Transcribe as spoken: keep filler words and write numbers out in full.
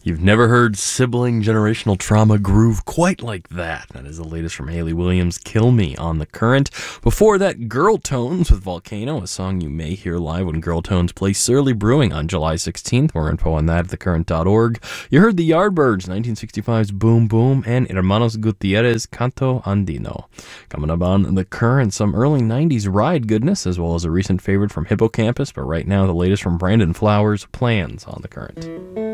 You've never heard sibling generational trauma groove quite like that. That is the latest from Hayley Williams, Kill Me on The Current. Before that, Girl Tones with Volcano, a song you may hear live when Girl Tones play Surly Brewing on July sixteenth. More info on that at the current dot org. You heard the Yardbirds, nineteen sixty-five's Boom Boom, and Hermanos Gutierrez, Canto Andino. Coming up on The Current, some early nineties ride goodness, as well as a recent favorite from Hippocampus, but right now the latest from Brandon Flowers, Plans on The Current.